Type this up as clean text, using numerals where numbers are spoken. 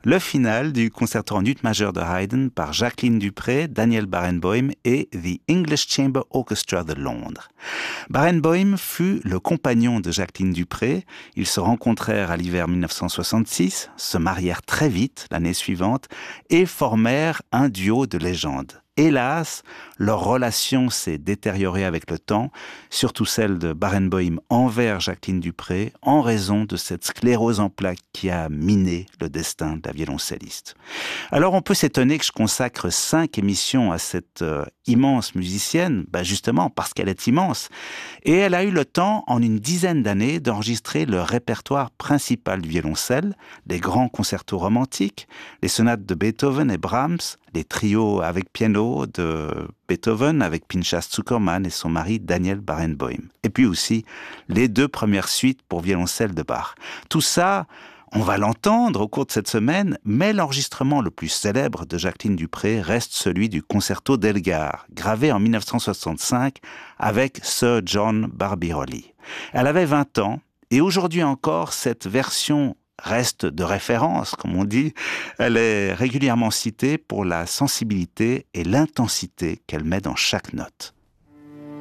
le final du concerto en ut majeur de Haydn par Jacqueline Dupré, Daniel Barenboim et The English Chamber Orchestra de Londres. Barenboim fut le compagnon de Jacqueline Dupré. Ils se rencontrèrent à l'hiver 1966, se marièrent très vite l'année suivante et formèrent un duo de légende. Hélas, leur relation s'est détériorée avec le temps, surtout celle de Barenboim envers Jacqueline Dupré, en raison de cette sclérose en plaques qui a miné le destin de la violoncelliste. Alors on peut s'étonner que je consacre 5 émissions à cette immense musicienne, justement parce qu'elle est immense, et elle a eu le temps, en une dizaine d'années, d'enregistrer le répertoire principal du violoncelle, les grands concertos romantiques, les sonates de Beethoven et Brahms, les trios avec piano de Beethoven avec Pinchas Zukerman et son mari Daniel Barenboim. Et puis aussi les 2 premières suites pour violoncelle de Bach. Tout ça, on va l'entendre au cours de cette semaine, mais l'enregistrement le plus célèbre de Jacqueline Dupré reste celui du concerto d'Elgar, gravé en 1965 avec Sir John Barbirolli. Elle avait 20 ans et aujourd'hui encore, cette version reste de référence, comme on dit. Elle est régulièrement citée pour la sensibilité et l'intensité qu'elle met dans chaque note.